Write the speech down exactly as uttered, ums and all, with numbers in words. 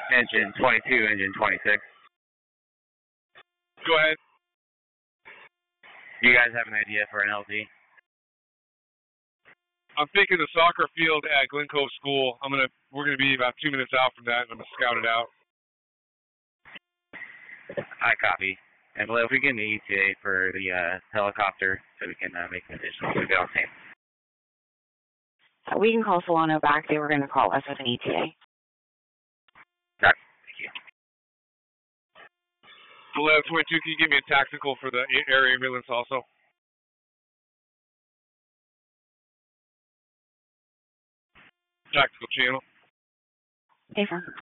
Engine twenty-two, engine twenty-six. Go ahead. Do you guys have an idea for an L Z? I'm thinking the soccer field at Glen Cove School. I'm gonna we're gonna be about two minutes out from that, and I'm gonna scout it out. I copy. And below, if we get an E T A for the uh, helicopter, so we can uh, make an additional to be on scene. We can call Solano back. They were going to call us with an E T A. Right. Thank you. eleven twenty-two, can you give me a tactical for the air ambulance also? Tactical channel. Hey, sir.